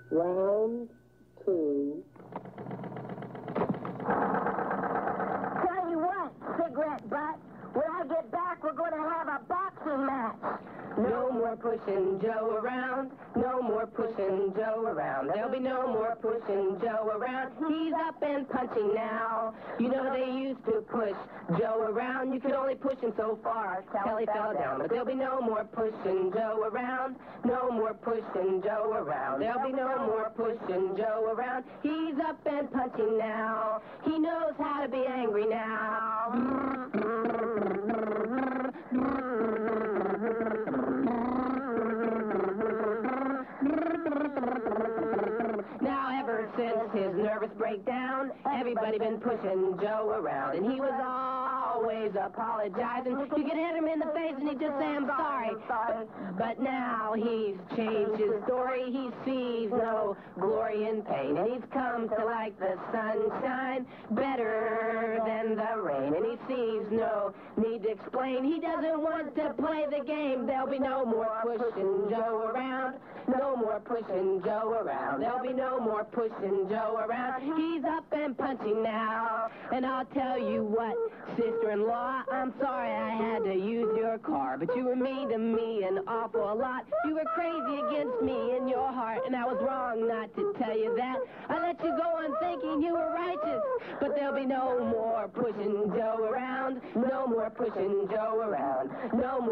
Round two. Tell you what, cigarette butt, when I get back, we're going to have a boxing match. No more pushing Joe around. No more pushing Joe around. There'll be no more pushing Joe around. He's up and punching now. You know they used to push Joe around. You could only push him so far till he fell down. But there'll be no more pushing Joe around. No more pushing Joe around. There'll be no more pushing Joe around. He's up and punching now. He knows how to be angry now. Now, ever since his nervous breakdown, everybody been pushing Joe around, and he was always apologizing. You could hit him in the face and he'd just say, "I'm sorry." But now he's changed his story. He sees no glory in pain, and he's come to like the sunshine better than the rain, and he sees no need to explain. He doesn't want to play the game. There'll be no more pushing Joe around. No more pushing Joe around. There'll be no more pushing Joe around. He's up and punching now. And I'll tell you what, sister-in-law, I'm sorry I had to use your car, but you were mean to me an awful lot. You were crazy against me in your heart, and I was wrong not to tell you that. I let you go on thinking you were righteous, but there'll be no more pushing Joe around. No more pushing Joe around. No more